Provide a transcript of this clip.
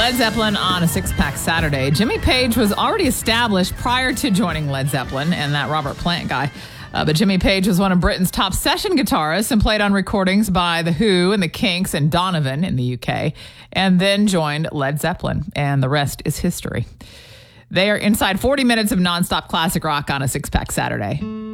Led Zeppelin on a six-pack Saturday. Jimmy Page was already established prior to joining Led Zeppelin and that Robert Plant guy. But Jimmy Page was one of Britain's top session guitarists and played on recordings by The Who and The Kinks and Donovan in the UK, and then joined Led Zeppelin, and the rest is history. They are inside 40 minutes of nonstop classic rock on a six-pack Saturday.